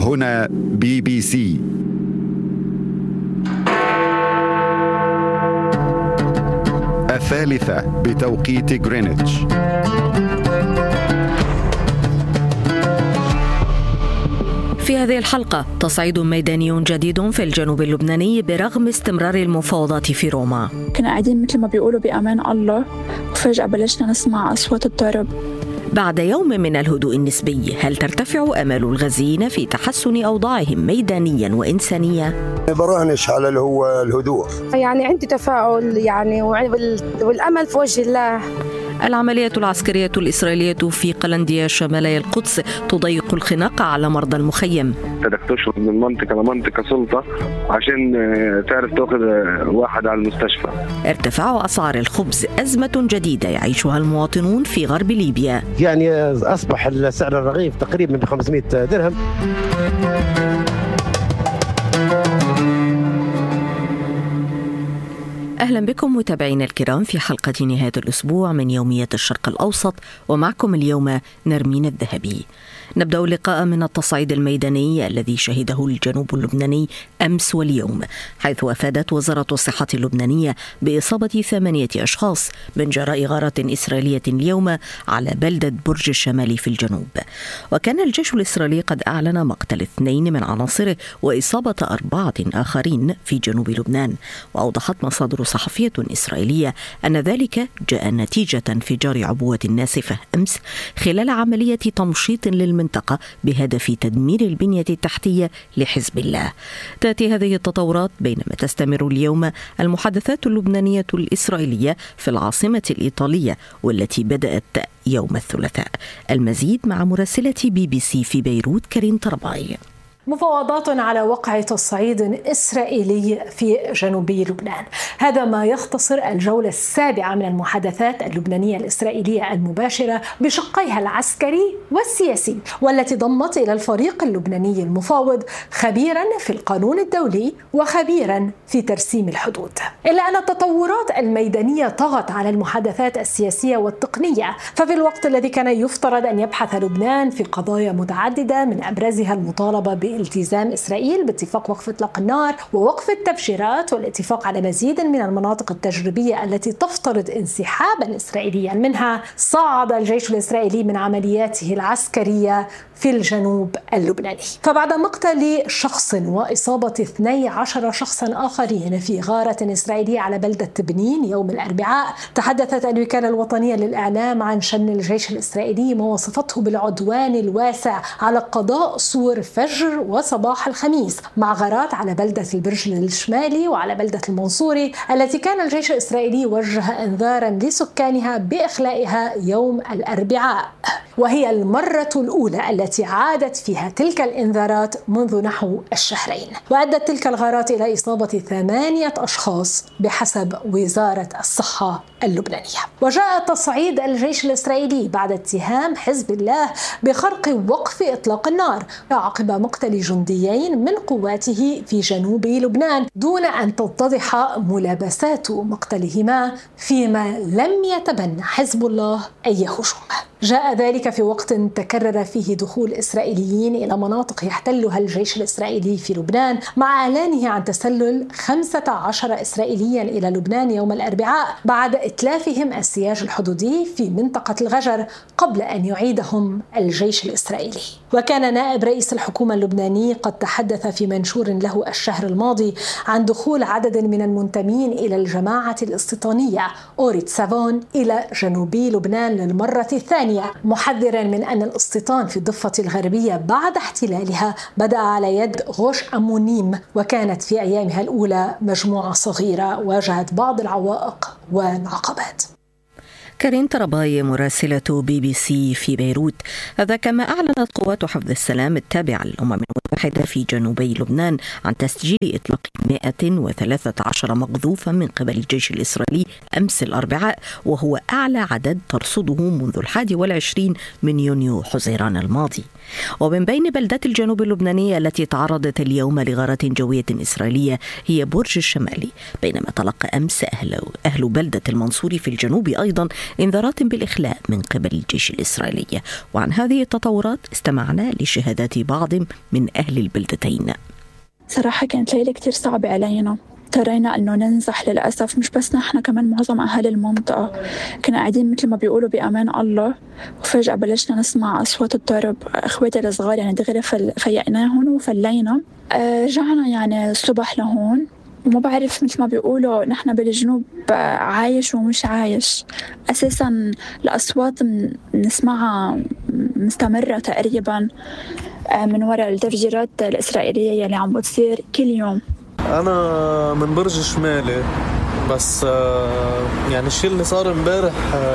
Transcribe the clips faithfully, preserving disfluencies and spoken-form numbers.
هنا بي بي سي. الثالثة بتوقيت غرينتش. في هذه الحلقة تصعيد ميداني جديد في الجنوب اللبناني برغم استمرار المفاوضات في روما. كنا قاعدين مثل ما بيقولوا بأمان الله، وفجأة بلشنا نسمع أصوات الضرب. بعد يوم من الهدوء النسبي، هل ترتفع آمال الغزيين في تحسن أوضاعهم ميدانيا وإنسانيا؟ براهنش على اللي هو الهدوء. يعني عندي تفاؤل يعني والأمل في وجه الله. العملية العسكرية الإسرائيلية في قلندية شمالي القدس تضيق الخناق على مرضى المخيم. بدك تشرد من منطقة لمنطقة سلطة عشان تعرف تأخذ واحد على المستشفى. ارتفاع أسعار الخبز أزمة جديدة يعيشها المواطنون في غرب ليبيا. يعني أصبح السعر الرغيف تقريبا ب خمسمائة درهم. أهلا بكم متابعينا الكرام في حلقة نهاية الأسبوع من يومية الشرق الأوسط، ومعكم اليوم نرمين الذهبي. نبدأ اللقاء من التصعيد الميداني الذي شهده الجنوب اللبناني أمس واليوم، حيث أفادت وزارة الصحة اللبنانية بإصابة ثمانية أشخاص من جراء غارة إسرائيلية اليوم على بلدة برج الشمالي في الجنوب. وكان الجيش الإسرائيلي قد أعلن مقتل اثنين من عناصره وإصابة أربعة آخرين في جنوب لبنان. وأوضحت مصادر صحفية إسرائيلية أن ذلك جاء نتيجة انفجار عبوة ناسفة أمس خلال عملية تمشيط للمنطقة بهدف تدمير البنية التحتية لحزب الله. تأتي هذه التطورات بينما تستمر اليوم المحادثات اللبنانية الإسرائيلية في العاصمة الإيطالية والتي بدأت يوم الثلاثاء. المزيد مع مراسلة بي بي سي في بيروت كريم طرباي. مفاوضات على وقع تصعيد إسرائيلي في جنوبي لبنان، هذا ما يختصر الجولة السابعة من المحادثات اللبنانية الإسرائيلية المباشرة بشقيها العسكري والسياسي، والتي ضمت إلى الفريق اللبناني المفاوض خبيرا في القانون الدولي وخبيرا في ترسيم الحدود. إلا أن التطورات الميدانية طغت على المحادثات السياسية والتقنية، ففي الوقت الذي كان يفترض أن يبحث لبنان في قضايا متعددة من أبرزها المطالبة ب التزام إسرائيل باتفاق وقف إطلاق النار ووقف التفجيرات والاتفاق على مزيد من المناطق التجريبية التي تفترض انسحابا إسرائيليا منها، صعد الجيش الإسرائيلي من عملياته العسكرية في الجنوب اللبناني. فبعد مقتل شخص وإصابة اثني عشر شخصا آخرين في غارة إسرائيلية على بلدة تبنين يوم الأربعاء، تحدثت الوكالة الوطنية للإعلام عن شن الجيش الإسرائيلي ما وصفته بالعدوان الواسع على قضاء سور فجر وصباح الخميس، مع غارات على بلدة البرج الشمالي وعلى بلدة المنصوري التي كان الجيش الإسرائيلي وجه إنذارا لسكانها بإخلائها يوم الأربعاء، وهي المرة الأولى التي عادت فيها تلك الإنذارات منذ نحو الشهرين. وأدت تلك الغارات إلى إصابة ثمانية أشخاص بحسب وزارة الصحة اللبنانية. وجاء تصعيد الجيش الإسرائيلي بعد اتهام حزب الله بخرق وقف إطلاق النار عقب مقتل جنديين من قواته في جنوب لبنان دون أن تتضح ملابسات مقتلهما، فيما لم يتبنى حزب الله أي هجوم. جاء ذلك في وقت تكرر فيه دخول إسرائيليين إلى مناطق يحتلها الجيش الإسرائيلي في لبنان، مع إعلانه عن تسلل خمسة عشر إسرائيليا إلى لبنان يوم الأربعاء بعد إتلافهم السياج الحدودي في منطقة الغجر قبل أن يعيدهم الجيش الإسرائيلي. وكان نائب رئيس الحكومة اللبناني قد تحدث في منشور له الشهر الماضي عن دخول عدد من المنتمين إلى الجماعة الاستيطانية أوريت سافون إلى جنوبي لبنان للمرة الثانية، محذرا من أن الاستيطان في الضفة الغربية بعد احتلالها بدأ على يد غوش أمونيم، وكانت في أيامها الأولى مجموعة صغيرة واجهت بعض العوائق والعقبات. كريم طرباي مراسلة بي بي سي في بيروت. هذا كما أعلنت قوات حفظ السلام التابعة للأمم المتحدة في جنوبي لبنان عن تسجيل إطلاق مئة وثلاثة عشر مقذوفا من قبل الجيش الإسرائيلي أمس الأربعاء، وهو أعلى عدد ترصده منذ الحادي والعشرين من يونيو حزيران الماضي. ومن بين بلدات الجنوب اللبنانية التي تعرضت اليوم لغارات جوية إسرائيلية هي برج الشمالي، بينما تلقى أمس أهل, أهل بلدة المنصوري في الجنوب أيضا إنذارات بالإخلاء من قبل الجيش الإسرائيلي. وعن هذه التطورات استمعنا لشهادات بعض من أهل البلدتين. صراحة كانت ليلة كتير صعبة علينا، اضطرينا انه ننزح للاسف، مش بس نحن كمان معظم اهالي المنطقه كنا قاعدين مثل ما بيقولوا بامان الله، وفجاه بلشنا نسمع اصوات الضرب. اخواتي الصغار يعني دغري فيقناهم وفلينا. آه رجعنا يعني الصبح لهون، وما بعرف مثل ما بيقولوا نحن بالجنوب عايش ومش عايش اساسا. الاصوات بنسمعها مستمره تقريبا من وراء التفجيرات الاسرائيليه اللي عم بتصير كل يوم. أنا من برج شمالي، بس يعني الشيء اللي صار امبارح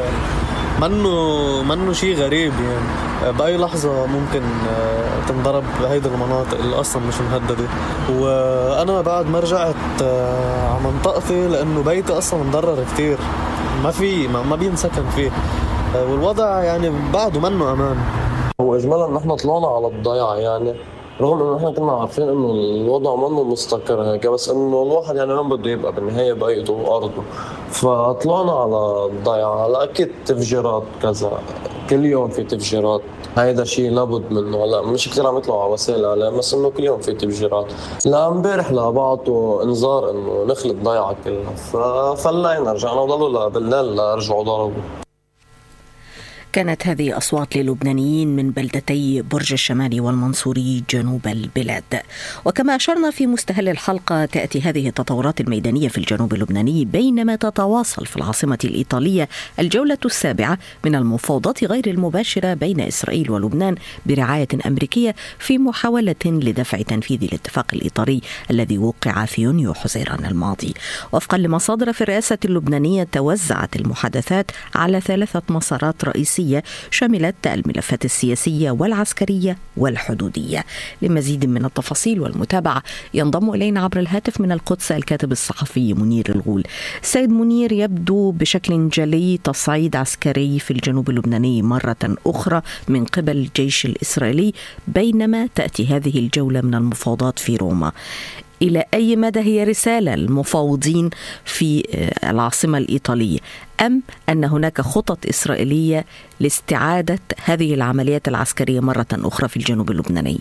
منه منه شيء غريب، يعني بأي لحظة ممكن تنضرب بهيدي المناطق اللي أصلا مش مهددة. وأنا بعد ما رجعت على منطقتي لأنه بيتي أصلا مضرر كتير، ما في ما بينسكن فيه، والوضع يعني بعده منه أمان. هو إجمالا نحن طلعنا على الضيعة، يعني رغم انه احنا كنا عارفين انه الوضع منه مستقر هيك، بس انه الواحد يعني ما بده يبقى بالنهايه بيته وارضه، فطلعنا على الضيعه. هلا اكيد تفجيرات كذا، كل يوم في تفجيرات، هيدا شيء لابد منه. هلا مش كثير عم يطلعوا على وسائل الاعلام، بس انه كل يوم في تفجيرات. لا امبارح لبعضوا انذار انه نخلي الضيعه كلها، ففلينا رجعنا وضلوا بالليل رجعوا ضربوا. كانت هذه أصوات للبنانيين من بلدتي برج الشمالي والمنصوري جنوب البلاد. وكما أشرنا في مستهل الحلقة، تأتي هذه التطورات الميدانية في الجنوب اللبناني بينما تتواصل في العاصمة الإيطالية الجولة السابعة من المفاوضات غير المباشرة بين إسرائيل ولبنان برعاية أمريكية في محاولة لدفع تنفيذ الاتفاق الإطاري الذي وقع في يونيو حزيران الماضي. وفقا لمصادر في الرئاسة اللبنانية، توزعت المحادثات على ثلاثة مسارات رئيسية شملت الملفات السياسية والعسكرية والحدودية. لمزيد من التفاصيل والمتابعة ينضم إلينا عبر الهاتف من القدس الكاتب الصحفي منير الغول. سيد منير، يبدو بشكل جلي تصعيد عسكري في الجنوب اللبناني مرة أخرى من قبل الجيش الإسرائيلي، بينما تأتي هذه الجولة من المفاوضات في روما. إلى أي مدى هي رسالة المفاوضين في العاصمة الإيطالية، أم أن هناك خطط إسرائيلية لاستعادة هذه العمليات العسكرية مرة أخرى في الجنوب اللبناني؟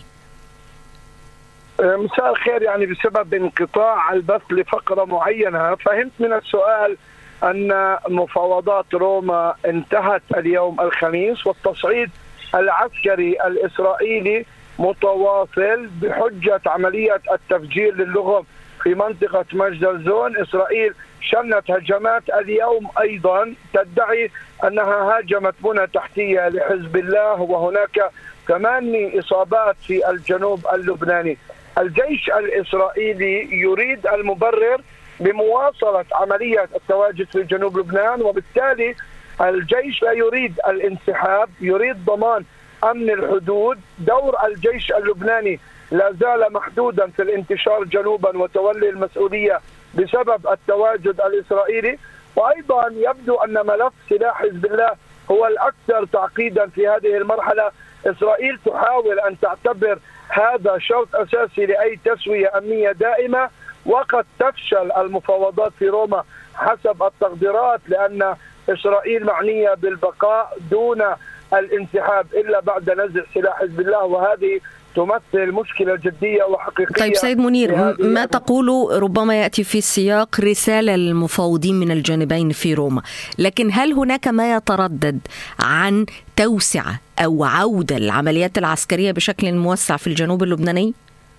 مساء الخير. يعني بسبب انقطاع البث لفقرة معينة فهمت من السؤال أن مفاوضات روما انتهت اليوم الخميس، والتصعيد العسكري الإسرائيلي متواصل بحجة عملية التفجير للغم في منطقة مجدل زون. إسرائيل شنت هجمات اليوم أيضا تدعي أنها هاجمت بنى تحتية لحزب الله، وهناك ثماني إصابات في الجنوب اللبناني. الجيش الإسرائيلي يريد المبرر بمواصلة عملية التواجد في جنوب لبنان، وبالتالي الجيش لا يريد الانسحاب، يريد ضمان أمن الحدود. دور الجيش اللبناني لا زال محدودا في الانتشار جنوبا وتولي المسؤولية بسبب التواجد الإسرائيلي. وأيضا يبدو أن ملف سلاح حزب الله هو الأكثر تعقيدا في هذه المرحلة. إسرائيل تحاول أن تعتبر هذا شرط أساسي لأي تسوية أمنية دائمة، وقد تفشل المفاوضات في روما حسب التقديرات، لأن إسرائيل معنية بالبقاء دون الانسحاب إلا بعد نزع سلاح حزب الله، وهذه تمثل مشكلة جدية وحقيقية. طيب سيد منير، ما تقول ربما يأتي في سياق رسالة للمفاوضين من الجانبين في روما، لكن هل هناك ما يتردد عن توسعة أو عودة العمليات العسكرية بشكل موسع في الجنوب اللبناني؟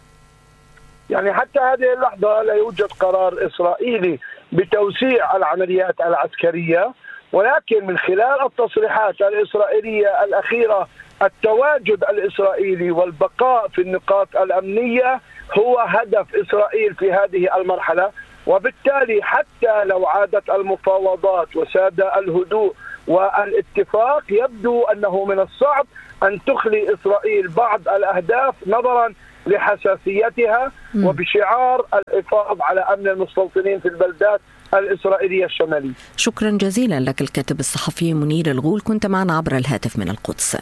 يعني حتى هذه اللحظة لا يوجد قرار إسرائيلي بتوسيع العمليات العسكرية، ولكن من خلال التصريحات الإسرائيلية الأخيرة التواجد الإسرائيلي والبقاء في النقاط الأمنية هو هدف إسرائيل في هذه المرحلة. وبالتالي حتى لو عادت المفاوضات وساد الهدوء والاتفاق، يبدو أنه من الصعب أن تخلي إسرائيل بعض الأهداف نظرا لحساسيتها وبشعار الحفاظ على أمن المستوطنين في البلدات الإسرائيلية الشمالية. شكرا جزيلا لك الكاتب الصحفي منير الغول، كنت معنا عبر الهاتف من القدس.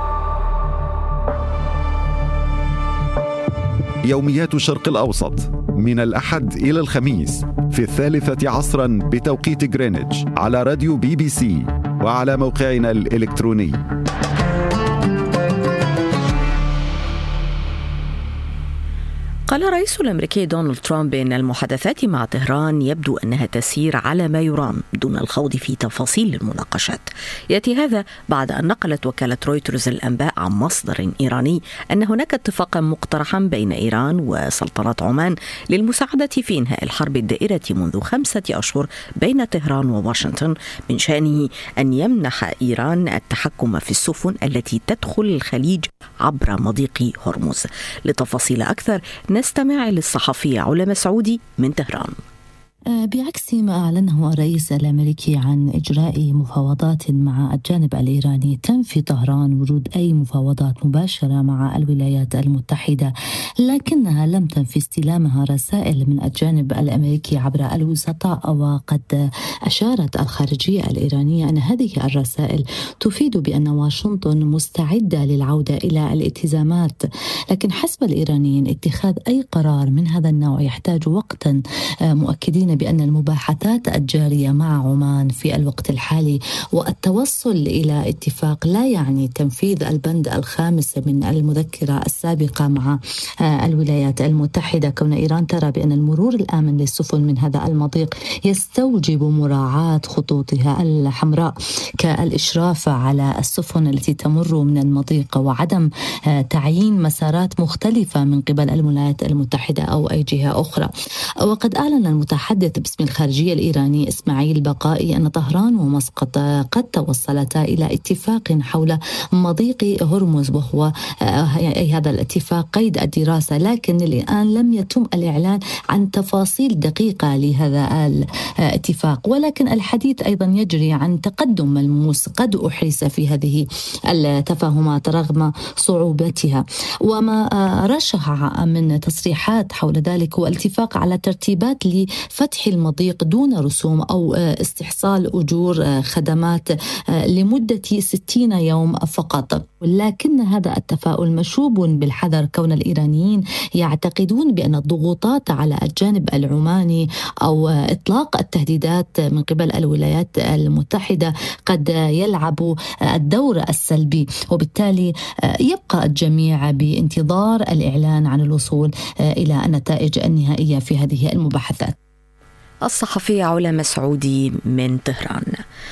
يوميات الشرق الأوسط. من الأحد إلى الخميس في الثالثة عصرا بتوقيت غرينتش على راديو بي بي سي وعلى موقعنا الإلكتروني. قال الرئيس الأمريكي دونالد ترامب إن المحادثات مع طهران يبدو أنها تسير على ما يرام دون الخوض في تفاصيل المناقشات. يأتي هذا بعد أن نقلت وكالة رويترز الأنباء عن مصدر إيراني أن هناك اتفاقا مقترحا بين إيران وسلطنة عمان للمساعدة في إنهاء الحرب الدائرة منذ خمسة أشهر بين طهران وواشنطن من شأنه أن يمنح إيران التحكم في السفن التي تدخل الخليج عبر مضيق هرمز. لتفاصيل أكثر نستمع للصحفية علا مسعودي من طهران. بعكس ما أعلنه الرئيس الأمريكي عن إجراء مفاوضات مع الجانب الإيراني، تنفي طهران وجود أي مفاوضات مباشرة مع الولايات المتحدة، لكنها لم تنفي استلامها رسائل من الجانب الأمريكي عبر الوسطاء. وقد أشارت الخارجية الإيرانية أن هذه الرسائل تفيد بأن واشنطن مستعدة للعودة إلى الالتزامات، لكن حسب الإيرانيين اتخاذ أي قرار من هذا النوع يحتاج وقتا، مؤكدين بأن المباحثات الجارية مع عمان في الوقت الحالي والتوصل إلى اتفاق لا يعني تنفيذ البند الخامس من المذكرة السابقة مع الولايات المتحدة، كون إيران ترى بأن المرور الآمن للسفن من هذا المضيق يستوجب مراعاة خطوطها الحمراء كالإشراف على السفن التي تمر من المضيق وعدم تعيين مسارات مختلفة من قبل الولايات المتحدة أو أي جهة أخرى. وقد أعلن المتحدث باسم الخارجية الإيراني إسماعيل بقائي أن طهران ومسقط قد توصلتا إلى اتفاق حول مضيق هرمز، وهو أي هذا الاتفاق قيد الدراسة، لكن الآن لم يتم الإعلان عن تفاصيل دقيقة لهذا الاتفاق. ولكن الحديث أيضا يجري عن تقدم ملموس قد أحرز في هذه التفاهمات رغم صعوبتها. وما رشح من تصريحات حول ذلك هو الاتفاق على ترتيبات لفتح المضيق دون رسوم أو استحصال أجور خدمات لمدة ستين يوم فقط. لكن هذا التفاؤل مشوب بالحذر، كون الإيرانيين يعتقدون بأن الضغوطات على الجانب العماني أو إطلاق التهديدات من قبل الولايات المتحدة قد يلعب الدور السلبي، وبالتالي يبقى الجميع بانتظار الإعلان عن الوصول إلى النتائج النهائية في هذه المباحثات. الصحفية علا مسعودي من طهران.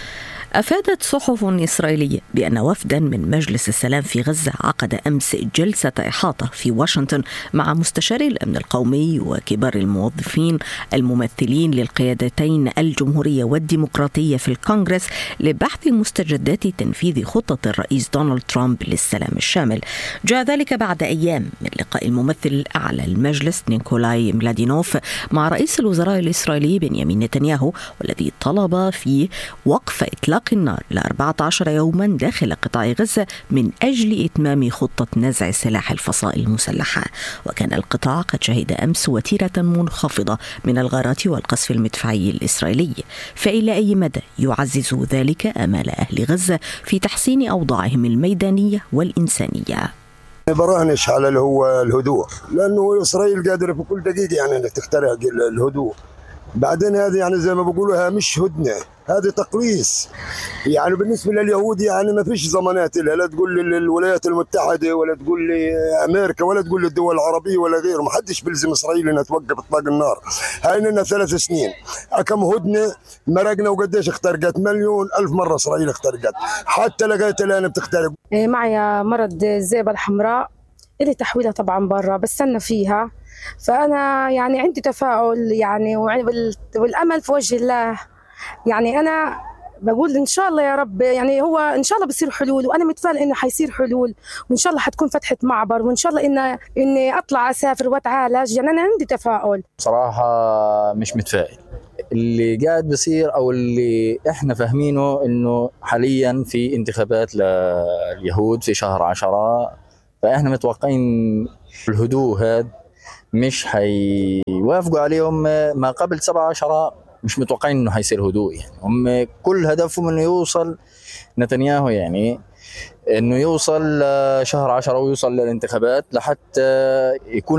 أفادت صحف إسرائيلية بأن وفدا من مجلس السلام في غزة عقد أمس جلسة إحاطة في واشنطن مع مستشاري الأمن القومي وكبار الموظفين الممثلين للقيادتين الجمهورية والديمقراطية في الكونغرس لبحث مستجدات تنفيذ خطة الرئيس دونالد ترامب للسلام الشامل. جاء ذلك بعد أيام من لقاء الممثل الأعلى للمجلس نيكولاي ملادينوف مع رئيس الوزراء الإسرائيلي بنيامين نتنياهو، والذي طلب فيه وقف إطلاق النار لأربعة عشر يوما داخل قطاع غزة من أجل إتمام خطة نزع سلاح الفصائل المسلحة. وكان القطاع قد شهد أمس وتيرة منخفضة من الغارات والقصف المدفعي الإسرائيلي، فإلى أي مدى يعزز ذلك آمال أهل غزة في تحسين أوضاعهم الميدانية والإنسانية؟ براهنش على اللي هو الهدوء، لأنه إسرائيل قادرة في كل دقيقة يعني أنك تخترع الهدوء. بعدين هذه يعني زي ما بقولوا مش هدنة، هذه تقليص. يعني بالنسبة لليهود يعني ما فيش ضمانات لها، لا تقول لي الولايات المتحدة ولا تقول لي أمريكا ولا تقول لي الدول العربية ولا غيره. ما حدش بيلزم إسرائيل إنها توقف إطلاق النار. هاي لنا ثلاث سنين كم هدنة مرقنا وقديش اخترقت؟ مليون ألف مرة إسرائيل اخترقت، حتى لقيت الآن بتخترق. معي مرض الذئبة الحمراء اللي تحويلها طبعا برا بستنى فيها، فأنا يعني عندي تفاؤل يعني والأمل في وجه الله. يعني أنا بقول إن شاء الله يا رب، يعني هو إن شاء الله بصير حلول، وأنا متفائل إنه حيصير حلول، وإن شاء الله حتكون فتحة معبر، وإن شاء الله إن إني أطلع أسافر وأتعالج. يعني أنا عندي تفاؤل. صراحة مش متفائل. اللي قاعد بصير أو اللي إحنا فاهمينه إنه حاليا في انتخابات لليهود في شهر عشرة، فإحنا متوقعين الهدوء هذا مش حيوافقوا عليهم. ما قبل سبعة عشرة مش متوقعين انه حيصير هدوء. يعني هم كل هدفهم انه يوصل نتنياهو، يعني انه يوصل شهر عشرة ويوصل للانتخابات لحتى يكون